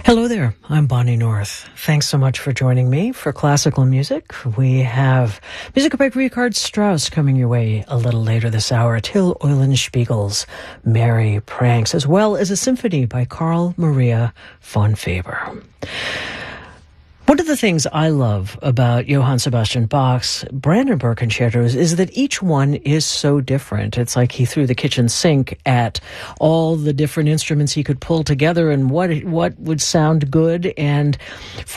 Hello there, I'm Bonnie North. Thanks so much for joining me for classical music. We have music by Richard Strauss coming your way a little later this hour, Till Eulenspiegel's Merry Pranks, as well as a symphony by Carl Maria von Weber. One of the things I love about Johann Sebastian Bach's Brandenburg concertos is that each one is so different. It's like he threw the kitchen sink at all the different instruments he could pull together and what would sound good. And